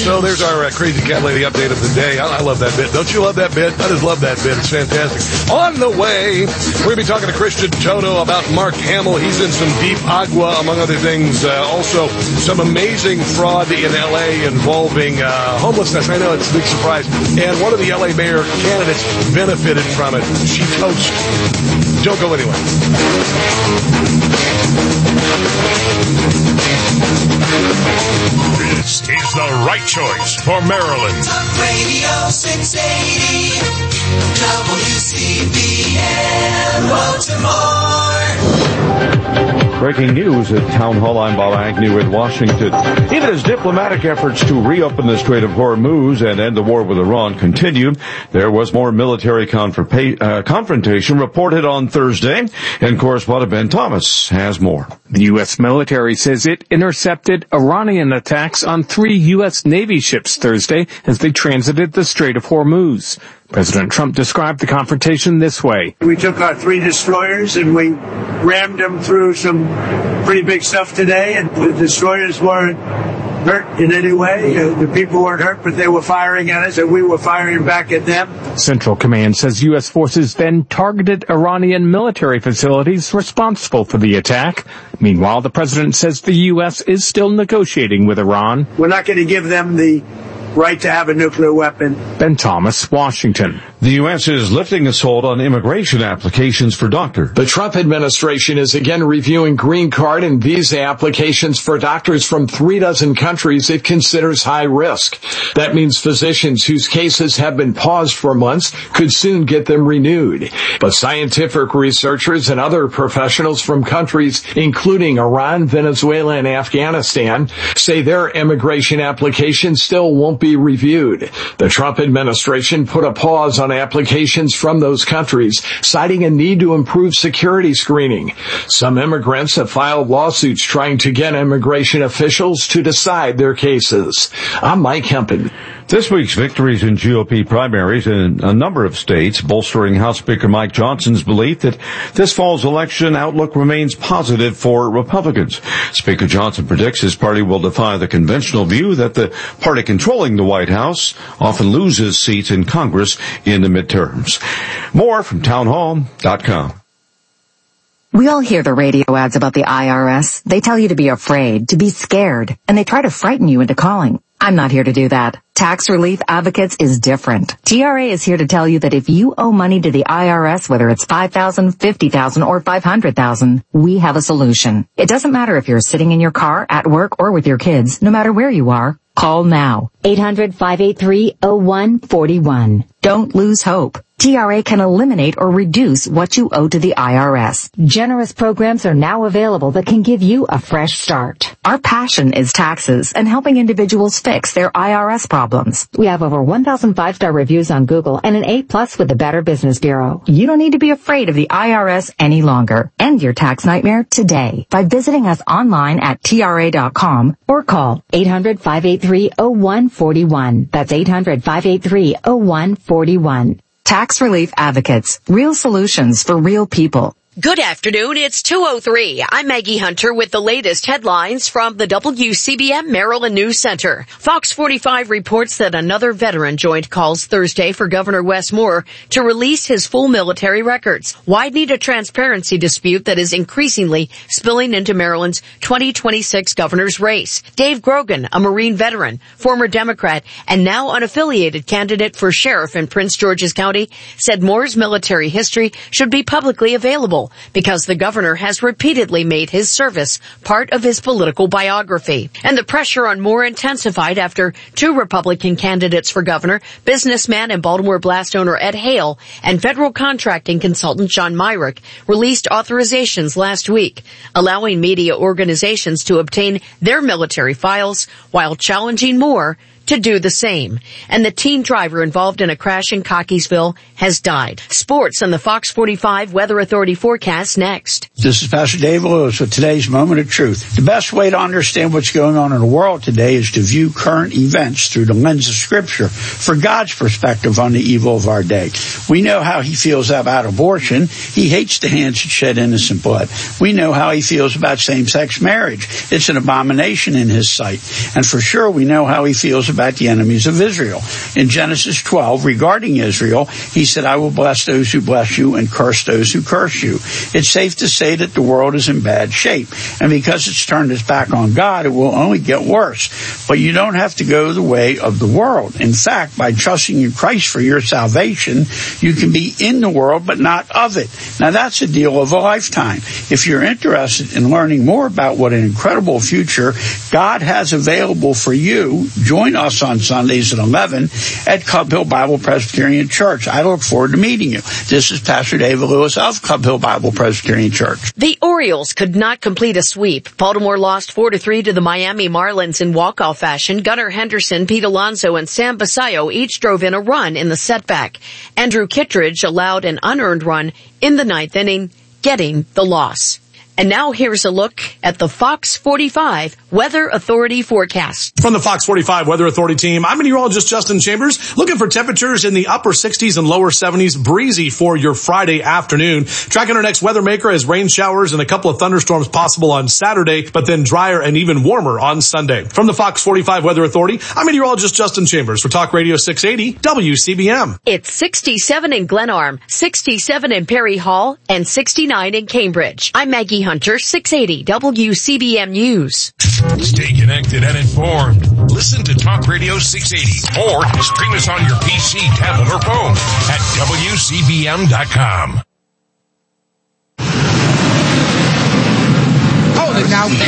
So there's our crazy cat lady update of the day. I love that bit. Don't you love that bit? I just love that bit. It's fantastic. On the way, we're going to be talking to Christian Toto about Mark Hamill. He's in some deep agua, among other things. Also, some amazing fraud in L.A. involving homelessness. I know it's a big surprise. And one of the L.A. mayor candidates benefited from it. She toast. Don't go anywhere. This is the right choice for Maryland. Talk Radio 680 WCBM Baltimore. Breaking news at Town Hall. I'm Bob Agnew with Washington. Even as diplomatic efforts to reopen the Strait of Hormuz and end the war with Iran continue, there was more military confrontation reported on Thursday, and correspondent Ben Thomas has more. The U.S. military says it intercepted Iranian attacks on 3 U.S. Navy ships Thursday as they transited the Strait of Hormuz. President Trump described the confrontation this way. We took our 3 destroyers and we rammed them through some pretty big stuff today, and the destroyers weren't hurt in any way. The people weren't hurt, but they were firing at us and we were firing back at them. Central Command says U.S. forces then targeted Iranian military facilities responsible for the attack. Meanwhile, the president says the U.S. is still negotiating with Iran. We're not going to give them the right to have a nuclear weapon. Ben Thomas, Washington. The U.S. is lifting its hold on immigration applications for doctors. The Trump administration is again reviewing green card and visa applications for doctors from 36 countries it considers high risk. That means physicians whose cases have been paused for months could soon get them renewed. But scientific researchers and other professionals from countries including Iran, Venezuela, and Afghanistan say their immigration applications still won't be reviewed. The Trump administration put a pause on applications from those countries, citing a need to improve security screening. Some immigrants have filed lawsuits trying to get immigration officials to decide their cases. I'm Mike Hempen. This week's victories in GOP primaries in a number of states, bolstering House Speaker Mike Johnson's belief that this fall's election outlook remains positive for Republicans. Speaker Johnson predicts his party will defy the conventional view that the party controlling the White House often loses seats in Congress in the midterms. More from townhall.com. We all hear the radio ads about the IRS. They tell you to be afraid, to be scared, and they try to frighten you into calling. I'm not here to do that. Tax Relief Advocates is different. TRA is here to tell you that if you owe money to the IRS, whether it's $5,000, $50,000, or $500,000, we have a solution. It doesn't matter if you're sitting in your car, at work, or with your kids. No matter where you are, call now. 800-583-0141. Don't lose hope. TRA can eliminate or reduce what you owe to the IRS. Generous programs are now available that can give you a fresh start. Our passion is taxes and helping individuals fix their IRS problems. We have over 1,000 5-star reviews on Google and an A+ with the Better Business Bureau. You don't need to be afraid of the IRS any longer. End your tax nightmare today by visiting us online at TRA.com or call 800-583-0141. That's 800-583-0141. Tax Relief Advocates. Real solutions for real people. Good afternoon. It's 2:03. I'm Maggie Hunter with the latest headlines from the WCBM Maryland News Center. Fox 45 reports that another veteran joined calls Thursday for Governor Wes Moore to release his full military records, widening a transparency dispute that is increasingly spilling into Maryland's 2026 governor's race. Dave Grogan, a Marine veteran, former Democrat, and now unaffiliated candidate for sheriff in Prince George's County, said Moore's military history should be publicly available because the governor has repeatedly made his service part of his political biography. And the pressure on Moore intensified after 2 Republican candidates for governor, businessman and Baltimore Blast owner Ed Hale and federal contracting consultant John Myrick, released authorizations last week, allowing media organizations to obtain their military files while challenging Moore to do the same. And the teen driver involved in a crash in Cockeysville has died. Sports on the Fox 45 Weather Authority forecast next. This is Pastor Dave Lewis with today's Moment of Truth. The best way to understand what's going on in the world today is to view current events through the lens of Scripture for God's perspective on the evil of our day. We know how he feels about abortion. He hates the hands that shed innocent blood. We know how he feels about same-sex marriage. It's an abomination in his sight. And for sure, we know how he feels about the enemies of Israel. In Genesis 12, regarding Israel, he said, I will bless those who bless you and curse those who curse you. It's safe to say that the world is in bad shape. And because it's turned its back on God, it will only get worse. But you don't have to go the way of the world. In fact, by trusting in Christ for your salvation, you can be in the world but not of it. Now that's a deal of a lifetime. If you're interested in learning more about what an incredible future God has available for you, join us on Sundays at 11 at Club Hill Bible Presbyterian Church. I look forward to meeting you. This is Pastor David Lewis of Club Hill Bible Presbyterian Church. The Orioles could not complete a sweep. Baltimore lost 4-3 to the Miami Marlins in walk-off fashion. Gunnar Henderson, Pete Alonso, and Sam Basayo each drove in a run in the setback. Andrew Kittredge allowed an unearned run in the ninth inning, getting the loss. And now here's a look at the Fox 45 Weather Authority forecast. From the Fox 45 Weather Authority team, I'm meteorologist Justin Chambers, looking for temperatures in the upper 60s and lower 70s, breezy for your Friday afternoon. Tracking our next weather maker as rain showers and a couple of thunderstorms possible on Saturday, but then drier and even warmer on Sunday. From the Fox 45 Weather Authority, I'm meteorologist Justin Chambers for Talk Radio 680 WCBM. It's 67 in Glenarm, 67 in Perry Hall, and 69 in Cambridge. I'm Maggie Hunter, 680 WCBM News. Stay connected and informed. Listen to Talk Radio 680 or stream us on your PC, tablet, or phone at WCBM.com. Hold it now.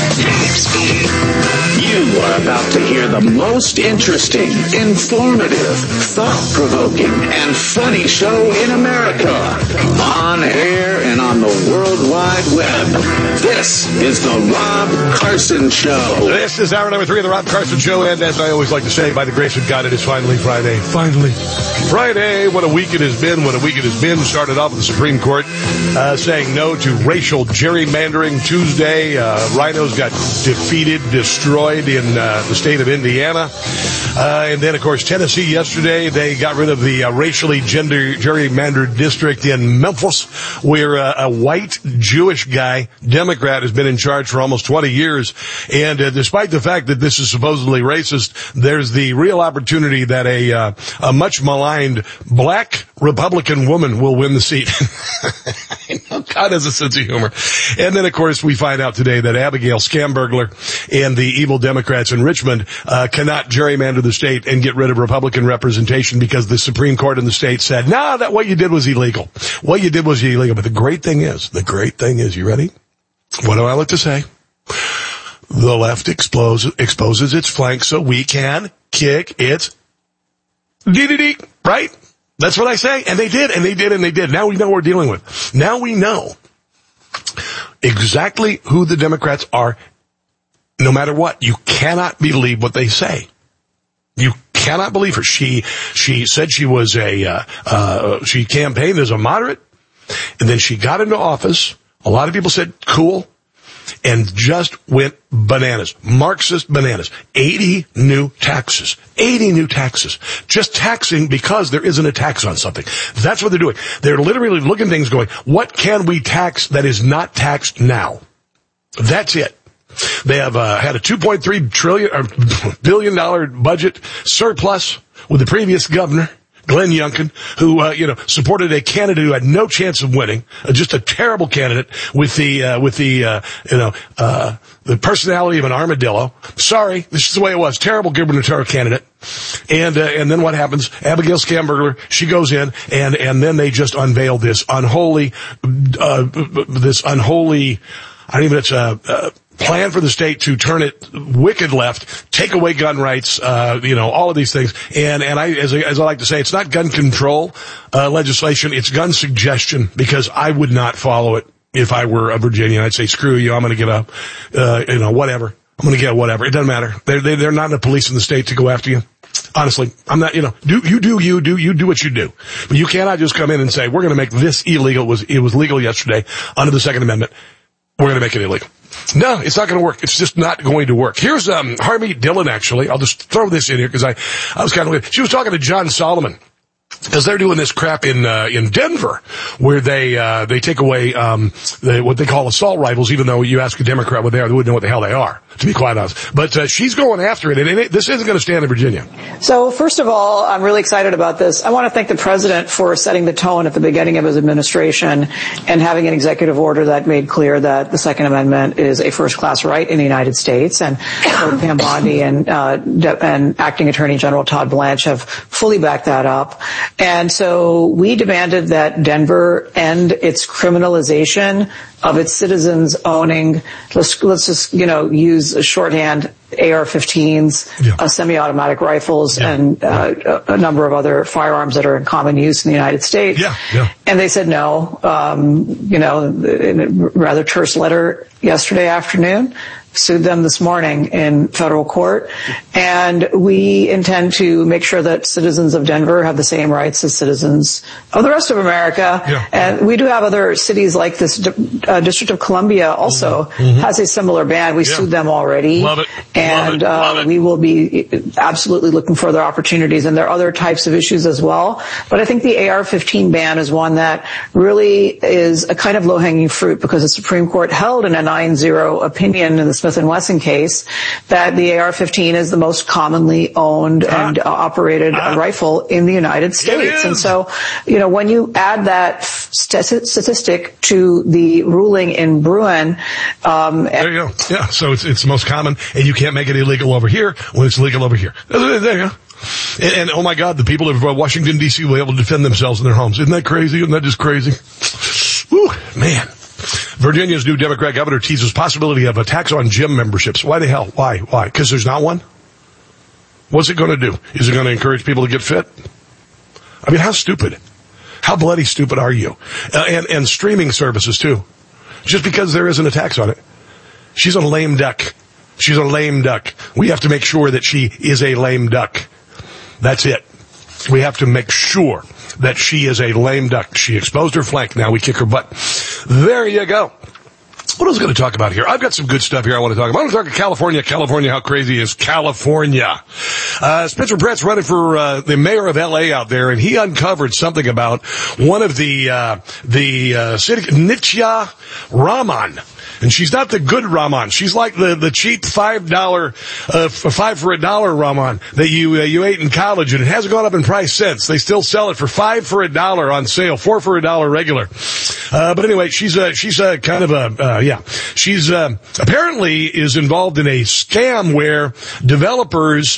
You are about to hear the most interesting, informative, thought-provoking, and funny show in America. On air and on the World Wide Web. This is the Rob Carson Show. This is hour number 3 of the Rob Carson Show, and as I always like to say, by the grace of God, it is finally Friday. Finally. Friday, what a week it has been, Started off with the Supreme Court saying no to racial gerrymandering Tuesday. Rhinos got defeated, destroyed in the state of Indiana. And then, of course, Tennessee yesterday, they got rid of the racially gerrymandered district in Memphis, where a white Jewish guy, Democrat, has been in charge for almost 20 years. And despite the fact that this is supposedly racist, there's the real opportunity that a much maligned black Republican woman will win the seat. I know God has a sense of humor. And then, of course, we find out today that Abigail Scambergler and the evil Democrats in Richmond cannot gerrymander the state and get rid of Republican representation because the Supreme Court in the state said, no, that what you did was illegal. What you did was illegal. But the great thing is, you ready? What do I like to say? The left exposes its flank so we can kick its DDD, right? That's what I say. And they did. Now we know what we're dealing with. Now we know exactly who the Democrats are. No matter what, you cannot believe what they say. You cannot believe her. She said she was she campaigned as a moderate, and then she got into office. A lot of people said, cool, and just went bananas. Marxist bananas. 80 new taxes. Just taxing because there isn't a tax on something. That's what they're doing. They're literally looking at things going, what can we tax that is not taxed now? That's it. They have had a $2.3 billion budget surplus with the previous governor, Glenn Youngkin, who supported a candidate who had no chance of winning, just a terrible candidate with the personality of an armadillo. Sorry, this is the way it was. Terrible gubernatorial candidate. And then what happens? Abigail Scambergler, she goes in, and then they just unveil this unholy, plan for the state to turn it wicked left, take away gun rights, all of these things. And as I like to say, it's not gun control legislation, it's gun suggestion, because I would not follow it if I were a Virginian. I'd say, screw you, I'm going to get up, whatever. I'm going to get whatever. It doesn't matter. They're not enough police in the state to go after you. Honestly, I'm not, do what you do. But you cannot just come in and say, we're going to make this illegal. It was legal yesterday under the Second Amendment. We're going to make it illegal. No, it's not going to work. It's just not going to work. Here's Harmeet Dillon, actually. I'll just throw this in here because I was kind of... She was talking to John Solomon because they're doing this crap in Denver where they take away what they call assault rifles, even though you ask a Democrat what they are, they wouldn't know what the hell they are. to be quite honest. But she's going after it, and this isn't going to stand in Virginia. So, first of all, I'm really excited about this. I want to thank the president for setting the tone at the beginning of his administration and having an executive order that made clear that the Second Amendment is a first-class right in the United States. And Pam Bondi and Acting Attorney General Todd Blanche have fully backed that up. And so we demanded that Denver end its criminalization of its citizens owning, let's just, use a shorthand, AR-15s, semi-automatic rifles, and a number of other firearms that are in common use in the United States. And they said no, in a rather terse letter yesterday afternoon. Sued them this morning in federal court, and we intend to make sure that citizens of Denver have the same rights as citizens of the rest of America. And we do have other cities like this. District of Columbia also has a similar ban. We sued them already. Love it. And we will be absolutely looking for other opportunities, and there are other types of issues as well. But I think the AR-15 ban is one that really is a kind of low-hanging fruit, because the Supreme Court held in a 9-0 opinion in the Smith & Wesson case that the AR-15 is the most commonly owned and operated rifle in the United States. And so, when you add that statistic to the ruling in Bruin, there you go. Yeah, so it's the most common, and you can't make it illegal over here when it's legal over here. There you go. And oh my God, the people of Washington, D.C. will be able to defend themselves in their homes. Isn't that crazy? Isn't that just crazy? Woo, man. Virginia's new Democrat governor teases possibility of a tax on gym memberships. Why the hell? Why? Because there's not one? What's it going to do? Is it going to encourage people to get fit? I mean, how stupid? How bloody stupid are you? And streaming services, too. Just because there isn't a tax on it. She's a lame duck. She's a lame duck. We have to make sure that she is a lame duck. That's it. We have to make sure that she is a lame duck. She exposed her flank. Now we kick her butt. There you go. What else going to talk about here? I've got some good stuff here I want to talk about. I want to talk about California. California, how crazy is California? Spencer Pratt's running for the mayor of L.A. out there, and he uncovered something about one of the city, Nitya Raman. And she's not the good Raman. She's like the cheap $5 for $1 Raman that you ate in college, and it hasn't gone up in price since. They still sell it for $5 for $1 on sale, $4 for $1 regular. But anyway, she's kind of she's apparently is involved in a scam where developers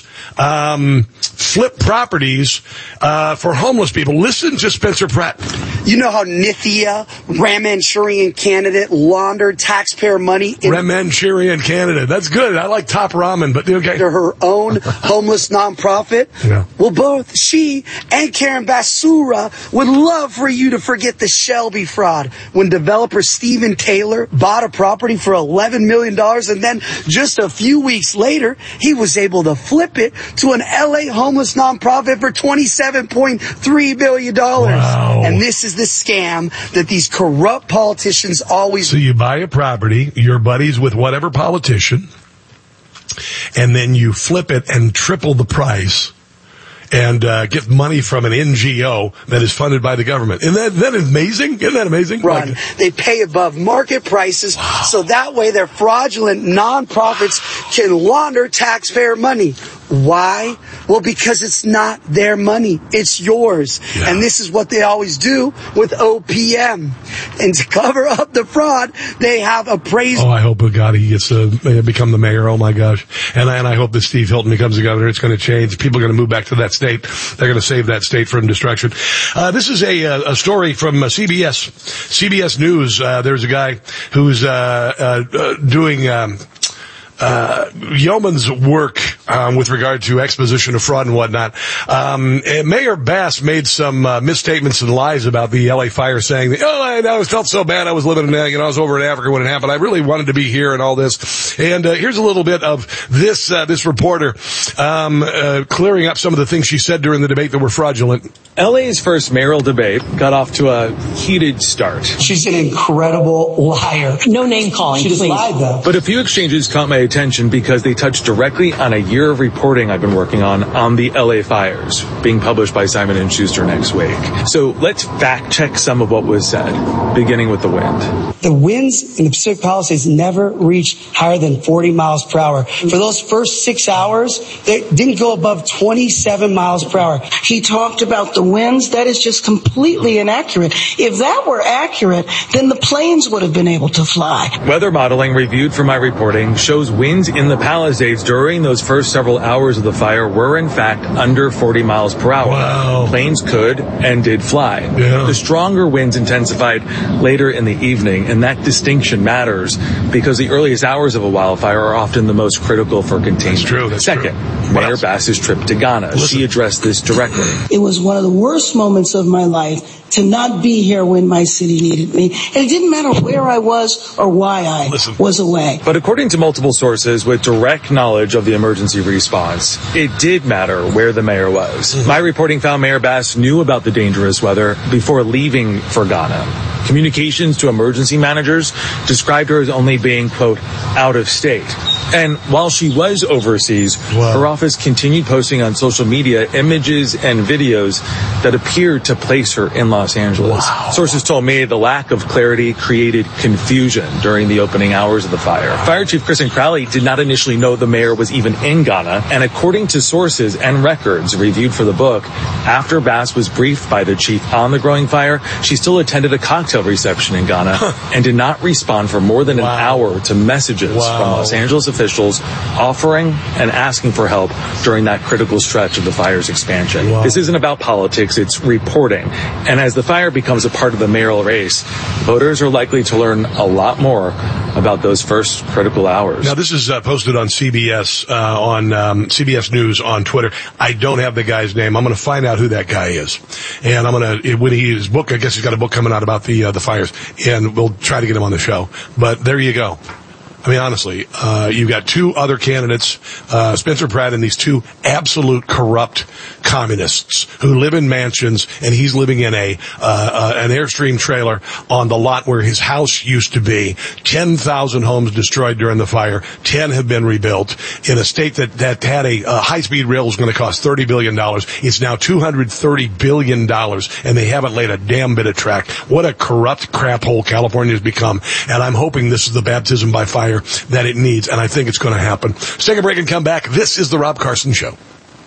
flip properties for homeless people. Listen to Spencer Pratt. You know how Nithya, Manchurian candidate, laundered taxpayer money? Manchurian candidate. That's good. I like Top Ramen, but okay. To her own homeless nonprofit? Yeah. Well, both she and Karen Basura would love for you to forget the Shelby fraud when developer Stephen Taylor bought a property for $11 million, and then just a few weeks later, he was able to flip it to an LA homeless nonprofit for $27.3 billion. Wow. And this is the scam that these corrupt politicians always... So you buy a property, you're buddies with whatever politician, and then you flip it and triple the price and get money from an NGO that is funded by the government. Isn't that amazing? Isn't that amazing? Ron, they pay above market prices, so that way their fraudulent nonprofits can launder taxpayer money. Why? Well, because it's not their money. It's yours. Yeah. And this is what they always do with OPM. And to cover up the fraud, they have appraised... Oh, I hope God he gets to become the mayor. Oh, my gosh. And I hope that Steve Hilton becomes the governor. It's going to change. People are going to move back to that state. They're going to save that state from destruction. This is a story from CBS News. There's a guy who's doing... yeoman's work with regard to exposition of fraud and whatnot. Mayor Bass made some misstatements and lies about the LA fire, saying that, I felt so bad. I was living in, I was over in Africa when it happened. I really wanted to be here and all this. And here's a little bit of this reporter clearing up some of the things she said during the debate that were fraudulent. LA's first mayoral debate got off to a heated start. She's an incredible liar. No name calling, She just please. lied, though. But a few exchanges caught my attention attention because they touch directly on a year of reporting I've been working on the LA fires, being published by Simon & Schuster next week. So let's fact check some of what was said, beginning with the wind. The winds in the Pacific Palisades never reached higher than 40 miles per hour. For those first 6 hours, they didn't go above 27 miles per hour. He talked about the winds. That is just completely inaccurate. If that were accurate, then the planes would have been able to fly. Weather modeling reviewed for my reporting shows winds in the Palisades during those first several hours of the fire were in fact under 40 miles per hour. Wow. Planes could and did fly. Yeah. The stronger winds intensified later in the evening, and that distinction matters because the earliest hours of a wildfire are often the most critical for containment. That's true. That's Second, true. Mayor Bass's trip to Ghana. She addressed this directly. It was one of the worst moments of my life to not be here when my city needed me. And it didn't matter where I was or why I was away. But according to multiple sources with direct knowledge of the emergency response, it did matter where the mayor was. My reporting found Mayor Bass knew about the dangerous weather before leaving for Ghana. Communications to emergency managers described her as only being, quote, out of state. And while she was overseas, her office continued posting on social media images and videos that appeared to place her in Los Angeles. Sources told me the lack of clarity created confusion during the opening hours of the fire. Fire Chief Kristen Crowley did not initially know the mayor was even in Ghana, and according to sources and records reviewed for the book, after Bass was briefed by the chief on the growing fire, she still attended a cocktail reception in Ghana and did not respond for more than an hour to messages from Los Angeles officials offering and asking for help during that critical stretch of the fire's expansion. This isn't about politics, it's reporting. And as the fire becomes a part of the mayoral race, voters are likely to learn a lot more about those first critical hours. Now, this is posted on CBS, on CBS News on Twitter. I don't have the guy's name. I'm going to find out who that guy is. And I'm going to, when his book, I guess he's got a book coming out about the fires, and we'll try to get him on the show. But there you go. I mean, honestly, you've got two other candidates, Spencer Pratt and these two absolute corrupt communists who live in mansions, and he's living in an Airstream trailer on the lot where his house used to be. 10,000 homes destroyed during the fire. 10 have been rebuilt in a state that had a high-speed rail was going to cost $30 billion. It's now $230 billion, and they haven't laid a damn bit of track. What a corrupt crap hole California has become, and I'm hoping this is the baptism by fire that it needs, and I think it's going to happen. Let's take a break and come back. This is The Rob Carson Show.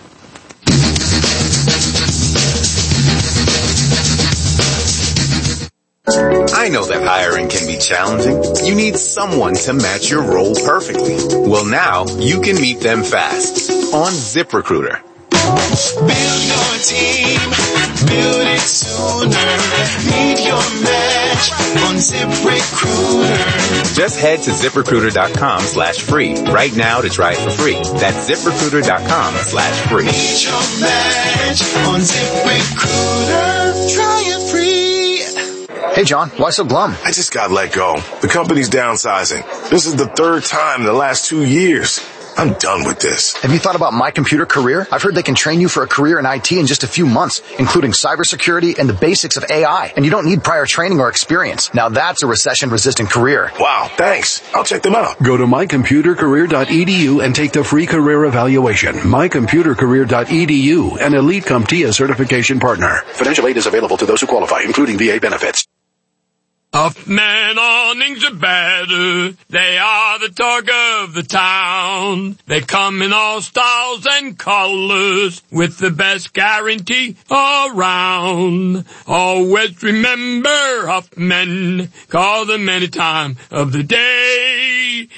I know that hiring can be challenging. You need someone to match your role perfectly. Well, now you can meet them fast on ZipRecruiter. Build your team, build it sooner. Meet your match on ZipRecruiter. Just head to ZipRecruiter.com/free right now to try it for free. That's ZipRecruiter.com/free. Meet your match on ZipRecruiter. Try it free. Hey, John, why so glum? I just got let go. The company's downsizing. This is the third time in the last 2 years. I'm done with this. Have you thought about My Computer Career? I've heard they can train you for a career in IT in just a few months, including cybersecurity and the basics of AI. And you don't need prior training or experience. Now that's a recession-resistant career. Wow, thanks. I'll check them out. Go to mycomputercareer.edu and take the free career evaluation. mycomputercareer.edu, an Elite CompTIA certification partner. Financial aid is available to those who qualify, including VA benefits. Huffman Awnings are better. They are the talk of the town. They come in all styles and colors with the best guarantee around. Always remember Huffman. Call them any time of the day.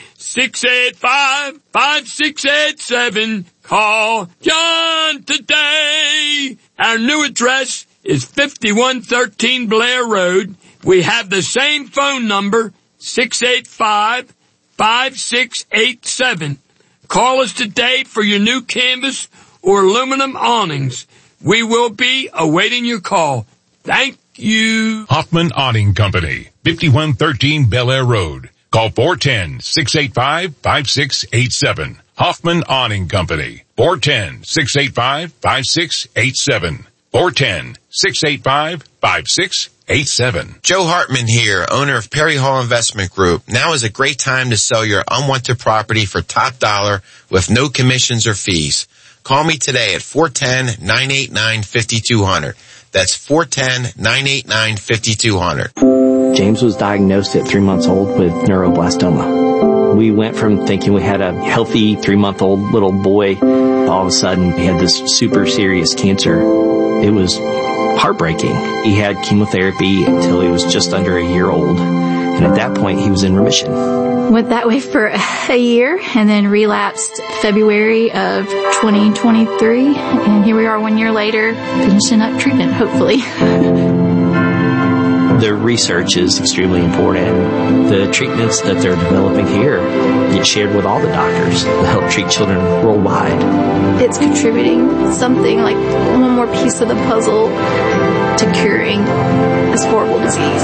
685-5687. Call John today. Our new address is 5113 Blair Road. We have the same phone number, 685-5687. Call us today for your new canvas or aluminum awnings. We will be awaiting your call. Thank you. Hoffman Awning Company, 5113 Bel Air Road. Call 410-685-5687. Hoffman Awning Company, 410-685-5687. 410-685-5687. 888-888-8787. Joe Hartman here, owner of Perry Hall Investment Group. Now is a great time to sell your unwanted property for top dollar with no commissions or fees. Call me today at 410-989-5200. That's 410-989-5200. James was diagnosed at 3 months old with neuroblastoma. We went from thinking we had a healthy 3-month-old little boy. All of a sudden, he had this super serious cancer. It was heartbreaking. He had chemotherapy until he was just under a year old. And at that point, he was in remission. Went that way for a year and then relapsed February of 2023. And here we are 1 year later, finishing up treatment, hopefully. The research is extremely important. The treatments that they're developing here get shared with all the doctors to help treat children worldwide. It's contributing something like one more piece of the puzzle to curing this horrible disease.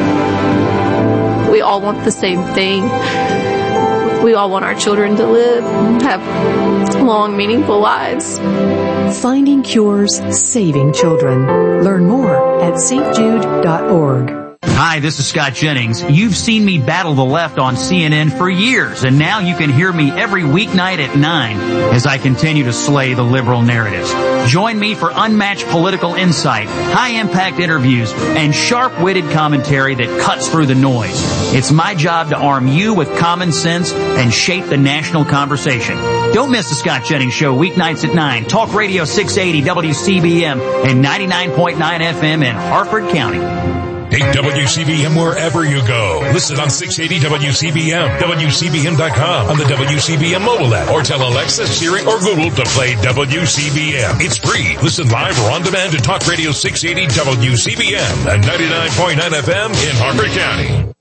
We all want the same thing. We all want our children to live, have long, meaningful lives. Finding cures, saving children. Learn more at stjude.org. Hi, this is Scott Jennings. You've seen me battle the left on CNN for years, and now you can hear me every weeknight at 9 as I continue to slay the liberal narratives. Join me for unmatched political insight, high-impact interviews, and sharp-witted commentary that cuts through the noise. It's my job to arm you with common sense and shape the national conversation. Don't miss the Scott Jennings Show weeknights at 9, Talk Radio 680 WCBM and 99.9 FM in Harford County. Take WCBM wherever you go. Listen on 680 WCBM, WCBM.com, on the WCBM mobile app, or tell Alexa, Siri, or Google to play WCBM. It's free. Listen live or on demand to Talk Radio 680 WCBM and 99.9 FM in Harford County.